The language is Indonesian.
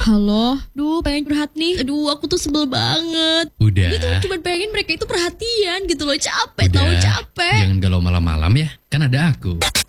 Halo, pengen curhat nih. Aku tuh sebel banget. Udah. Ini tuh cuma pengen mereka itu perhatian gitu loh. Capek, tahu capek. Jangan galau malam-malam ya, kan ada aku.